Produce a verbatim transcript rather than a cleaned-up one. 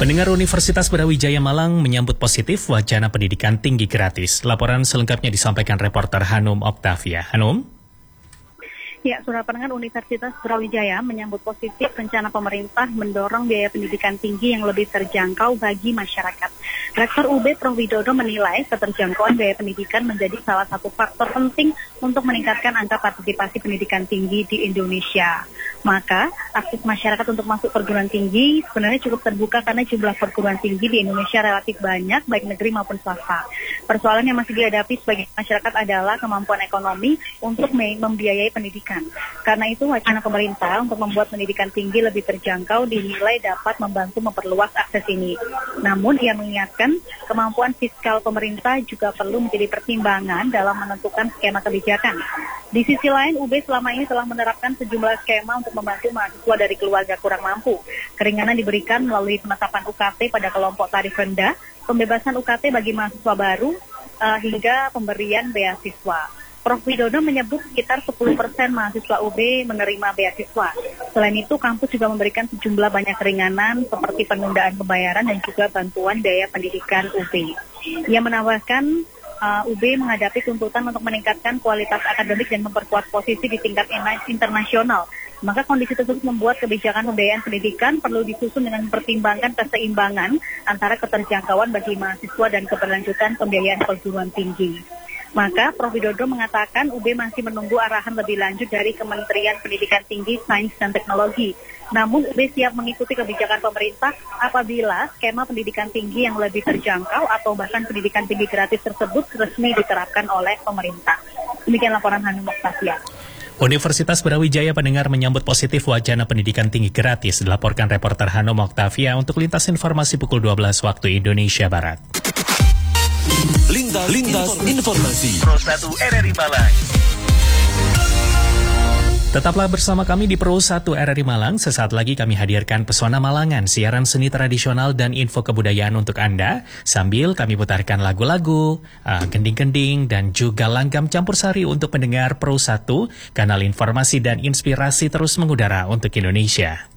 Pendengar Universitas Brawijaya Malang menyambut positif wacana pendidikan tinggi gratis. Laporan selengkapnya disampaikan reporter Hanum Oktavia. Hanum? Ya, Saudara pendengar, Universitas Brawijaya menyambut positif rencana pemerintah mendorong biaya pendidikan tinggi yang lebih terjangkau bagi masyarakat. Rektor U B Prof Widodo menilai keterjangkauan biaya pendidikan menjadi salah satu faktor penting untuk meningkatkan angka partisipasi pendidikan tinggi di Indonesia. Maka, akses masyarakat untuk masuk perguruan tinggi sebenarnya cukup terbuka karena jumlah perguruan tinggi di Indonesia relatif banyak, baik negeri maupun swasta. Persoalan yang masih dihadapi sebagai masyarakat adalah kemampuan ekonomi untuk membiayai pendidikan. Karena itu, wacana pemerintah untuk membuat pendidikan tinggi lebih terjangkau dinilai dapat membantu memperluas akses ini. Namun, ia mengingatkan kemampuan fiskal pemerintah juga perlu menjadi pertimbangan dalam menentukan skema kebijakan. Di sisi lain, U B selama ini telah menerapkan sejumlah skema untuk membantu mahasiswa dari keluarga kurang mampu. Keringanan diberikan melalui penetapan U K T pada kelompok tarif rendah, pembebasan U K T bagi mahasiswa baru, uh, hingga pemberian beasiswa. Prof Widodo menyebut sekitar sepuluh persen mahasiswa U B menerima beasiswa. Selain itu, kampus juga memberikan sejumlah banyak keringanan seperti penundaan pembayaran dan juga bantuan biaya pendidikan U B. Ia menambahkan uh, U B menghadapi tuntutan untuk meningkatkan kualitas akademik dan memperkuat posisi di tingkat internasional. Maka kondisi tersebut membuat kebijakan pembiayaan pendidikan perlu disusun dengan mempertimbangkan keseimbangan antara keterjangkauan bagi mahasiswa dan keberlanjutan pembiayaan perguruan tinggi. Maka Prof Widodo mengatakan U B masih menunggu arahan lebih lanjut dari Kementerian Pendidikan Tinggi, Sains dan Teknologi. Namun U B siap mengikuti kebijakan pemerintah apabila skema pendidikan tinggi yang lebih terjangkau atau bahkan pendidikan tinggi gratis tersebut resmi diterapkan oleh pemerintah. Demikian laporan Hanum Oktavia. Universitas Brawijaya pendengar menyambut positif wacana pendidikan tinggi gratis, dilaporkan reporter Hanum Oktavia untuk lintas informasi pukul dua belas waktu Indonesia Barat. Lintas, lintas informasi. Pro satu R R I Malang. Tetaplah bersama kami di Pro satu R R I Malang. Sesaat lagi kami hadirkan Pesona Malangan, siaran seni tradisional dan info kebudayaan untuk Anda. Sambil kami putarkan lagu-lagu, uh, gending-gending, dan juga langgam campur sari untuk pendengar Pro satu, kanal informasi dan inspirasi terus mengudara untuk Indonesia.